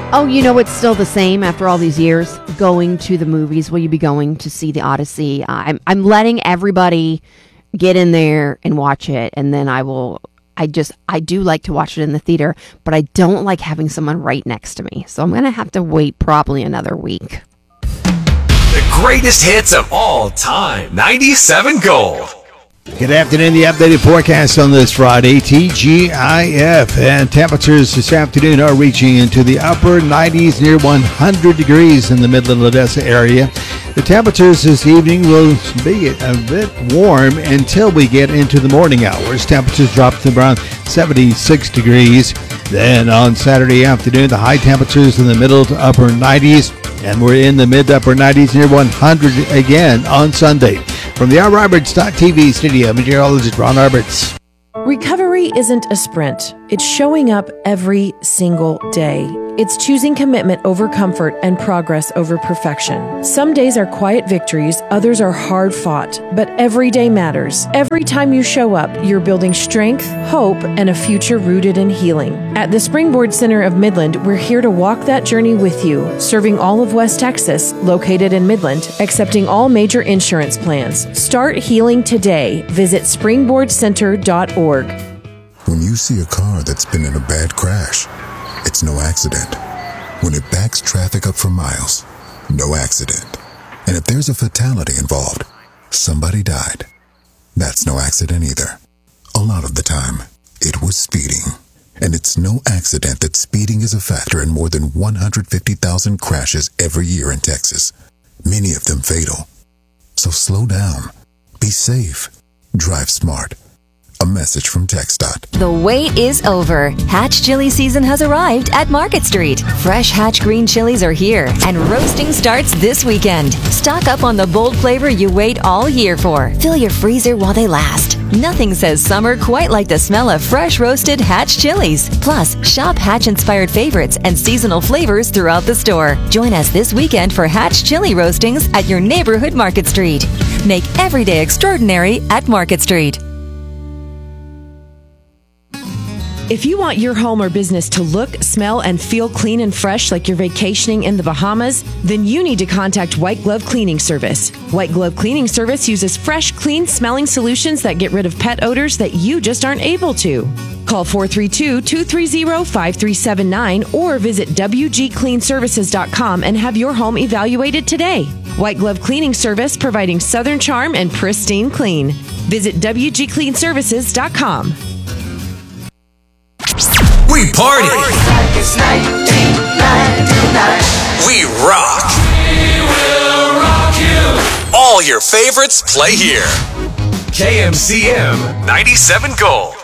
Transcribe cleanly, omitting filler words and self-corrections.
Oh, it's still the same after all these years. Going to the movies. Will you be going to see The Odyssey? I'm letting everybody get in there and watch it, and then I will. I do like to watch it in the theater, but I don't like having someone right next to me. So I'm going to have to wait probably another week. The greatest hits of all time. 97 Gold. Good afternoon. The updated forecast on this Friday, TGIF, and temperatures this afternoon are reaching into the upper 90s, near 100 degrees in the Midland Odessa area. The temperatures this evening will be a bit warm until we get into the morning hours. Temperatures drop to around 76 degrees. Then on Saturday afternoon, the high temperatures in the middle to upper 90s, and we're in the mid to upper 90s, near 100 again on Sunday. From the OurRoberts.tv studio, meteorologist Ron Roberts. Recovery isn't a sprint. It's showing up every single day. It's choosing commitment over comfort and progress over perfection. Some days are quiet victories, others are hard fought, but every day matters. Every time you show up, you're building strength, hope, and a future rooted in healing. At the Springboard Center of Midland, we're here to walk that journey with you, serving all of West Texas, located in Midland, accepting all major insurance plans. Start healing today. Visit springboardcenter.org. When you see a car that's been in a bad crash, it's no accident. When it backs traffic up for miles, no accident. And if there's a fatality involved, somebody died, that's no accident either. A lot of the time, it was speeding. And it's no accident that speeding is a factor in more than 150,000 crashes every year in Texas, many of them fatal. So slow down, be safe, drive smart. A message from TxDOT. The wait is over. Hatch chili season has arrived at Market Street. Fresh Hatch green chilies are here, and roasting starts this weekend. Stock up on the bold flavor you wait all year for. Fill your freezer while they last. Nothing says summer quite like the smell of fresh roasted Hatch chilies. Plus, shop Hatch-inspired favorites and seasonal flavors throughout the store. Join us this weekend for Hatch chili roastings at your neighborhood Market Street. Make every day extraordinary at Market Street. If you want your home or business to look, smell, and feel clean and fresh like you're vacationing in the Bahamas, then you need to contact White Glove Cleaning Service. White Glove Cleaning Service uses fresh, clean-smelling solutions that get rid of pet odors that you just aren't able to. Call 432-230-5379 or visit WGCleanServices.com and have your home evaluated today. White Glove Cleaning Service, providing Southern charm and pristine clean. Visit WGCleanServices.com. We party. It's 1999. We rock. We will rock you. All your favorites play here. KMCM 97 Gold.